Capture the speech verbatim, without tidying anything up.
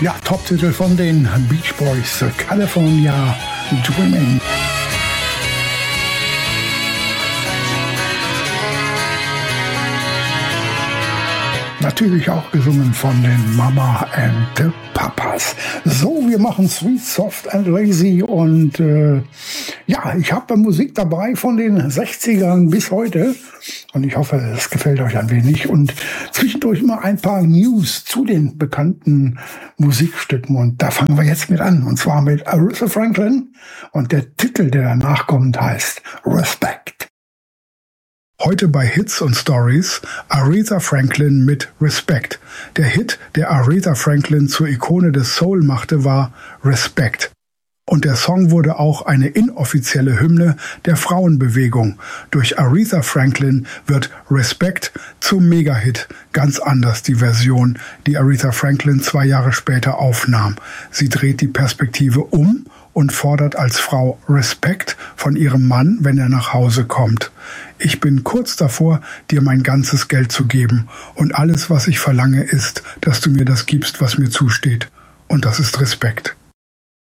Ja, Top-Titel von den Beach Boys, California Dreaming. Natürlich auch gesungen von den Mama and the Papas. So, wir machen Sweet, Soft and Lazy und äh, ja, ich habe Musik dabei von den sechzigern bis heute und ich hoffe, es gefällt euch ein wenig und zwischendurch mal ein paar News zu den bekannten Musikstücken und da fangen wir jetzt mit an und zwar mit Aretha Franklin und der Titel, der danach kommt, heißt Respect. Heute bei Hits und Stories Aretha Franklin mit Respect. Der Hit, der Aretha Franklin zur Ikone des Soul machte, war Respect. Und der Song wurde auch eine inoffizielle Hymne der Frauenbewegung. Durch Aretha Franklin wird Respect zum Mega-Hit. Ganz anders die Version, die Aretha Franklin zwei Jahre später aufnahm. Sie dreht die Perspektive um und fordert als Frau Respekt von ihrem Mann, wenn er nach Hause kommt. Ich bin kurz davor, dir mein ganzes Geld zu geben und alles, was ich verlange, ist, dass du mir das gibst, was mir zusteht. Und das ist Respekt.